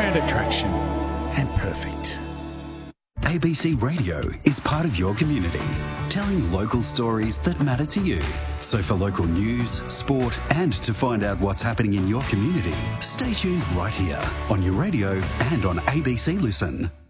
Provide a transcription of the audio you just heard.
background attraction, and perfect. ABC Radio is part of your community, telling local stories that matter to you. So for local news, sport, and to find out what's happening in your community, stay tuned right here on your radio and on ABC Listen.